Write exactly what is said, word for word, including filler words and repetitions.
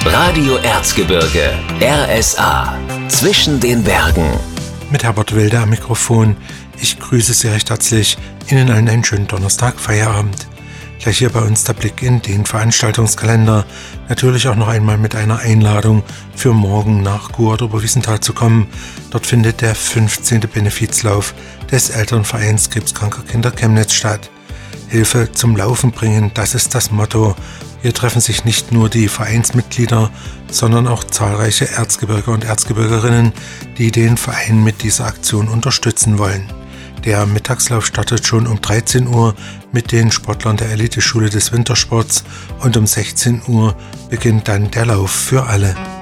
Radio Erzgebirge, R S A, zwischen den Bergen. Mit Herbert Wilde am Mikrofon. Ich grüße Sie recht herzlich. Ihnen allen einen schönen Donnerstag, Feierabend. Gleich hier bei uns der Blick in den Veranstaltungskalender. Natürlich auch noch einmal mit einer Einladung für morgen nach Guert-Oberwiesenthal zu kommen. Dort findet der fünfzehnte Benefizlauf des Elternvereins Krebskranker Kinder Chemnitz statt. Hilfe zum Laufen bringen, das ist das Motto. Hier treffen sich nicht nur die Vereinsmitglieder, sondern auch zahlreiche Erzgebirger und Erzgebirgerinnen, die den Verein mit dieser Aktion unterstützen wollen. Der Mittagslauf startet schon um dreizehn Uhr mit den Sportlern der Eliteschule des Wintersports und um sechzehn Uhr beginnt dann der Lauf für alle.